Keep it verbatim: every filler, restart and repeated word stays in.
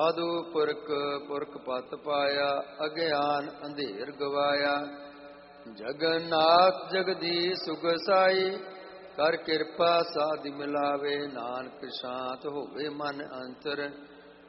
ਸਾਧੂ ਪੁਰਖ ਪੁਰਖ ਪਤ ਪਾਇਆ, ਅਗਿਆਨ ਅੰਧੇਰ ਗਵਾਇਆ। ਜਗਨਨਾਥ ਜਗਦੀਸ਼ ਸੁਗਸਾਈ, ਕਰ ਕਿਰਪਾ ਸਾਧ ਮਿਲਾਵੇ। ਨਾਨਕ ਸ਼ਾਂਤ ਹੋਵੇ ਮਨ ਅੰਤਰ,